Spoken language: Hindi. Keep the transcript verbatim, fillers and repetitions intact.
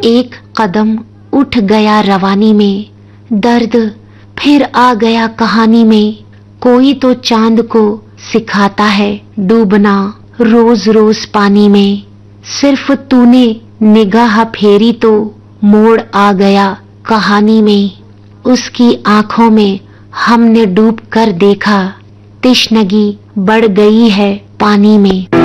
एक कदम उठ गया रवानी में, दर्द फिर आ गया कहानी में। कोई तो चांद को सिखाता है डूबना रोज रोज पानी में। सिर्फ तूने निगाह फेरी तो मोड़ आ गया कहानी में। उसकी आंखों में हमने डूब कर देखा, तिश्नगी बढ़ गई है पानी में।